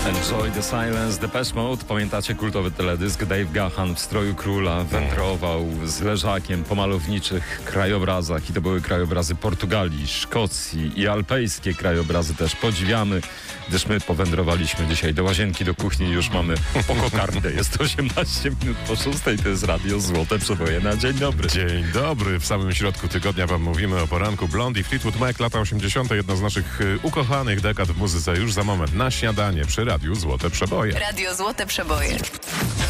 Enjoy the Silence, Depeche Mode. Pamiętacie kultowy teledysk? Dave Gahan w stroju króla wędrował z leżakiem po malowniczych krajobrazach i to były krajobrazy Portugalii, Szkocji i alpejskie krajobrazy też podziwiamy, gdyż my powędrowaliśmy dzisiaj do łazienki, do kuchni i już mamy po kokardę. Jest 18 minut po 6, to jest Radio Złote Przeboje na dzień dobry. Dzień dobry, w samym środku tygodnia wam mówimy o poranku. Blondie, Fleetwood Mac, lata 80. Jedna z naszych ukochanych dekad w muzyce już za moment na śniadanie przy Radiu Złote Przeboje. Radio Złote Przeboje.